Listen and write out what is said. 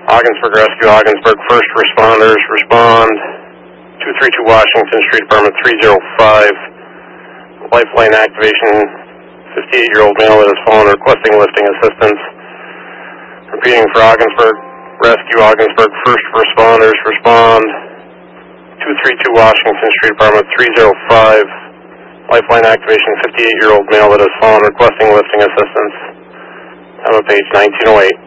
Ogdensburg Rescue, Ogdensburg first responders, respond. 232 Washington Street, Department 305. Lifeline activation, 58-year-old male that has fallen, requesting lifting assistance. Repeating for Ogdensburg Rescue, Ogdensburg first responders, respond. 232 Washington Street, Department 305. Lifeline activation, 58-year-old male that has fallen, requesting lifting assistance. I'm on page 1908.